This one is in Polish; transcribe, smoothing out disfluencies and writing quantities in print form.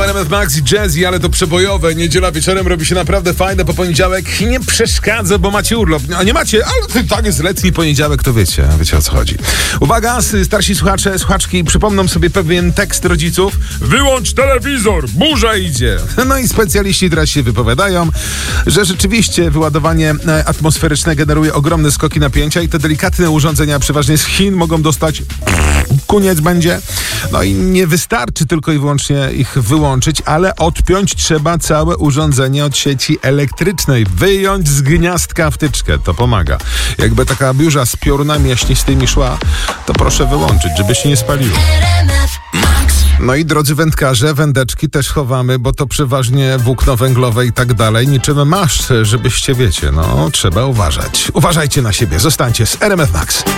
RMF Max i Jazzy, ale to przebojowe. Niedziela wieczorem robi się naprawdę fajne, po poniedziałek nie przeszkadza, bo macie urlop. A nie macie, ale tak jest letni poniedziałek, to wiecie o co chodzi. Uwaga, starsi słuchacze, słuchaczki, przypomną sobie pewien tekst rodziców. Wyłącz telewizor, burza idzie. No i specjaliści teraz się wypowiadają, że rzeczywiście wyładowanie atmosferyczne generuje ogromne skoki napięcia i te delikatne urządzenia, przeważnie z Chin, mogą dostać koniec będzie. No i nie wystarczy tylko i wyłącznie ich wyłączyć, ale odpiąć trzeba całe urządzenie od sieci elektrycznej. Wyjąć z gniazdka wtyczkę, to pomaga. Jakby taka biurza z piorunami jaśnistymi szła, to proszę wyłączyć, żeby się nie spaliło. No i drodzy wędkarze, wędeczki też chowamy, bo to przeważnie włókno węglowe i tak dalej. Niczym maszt, żebyście wiecie, no trzeba uważać. Uważajcie na siebie, zostańcie z RMF Max.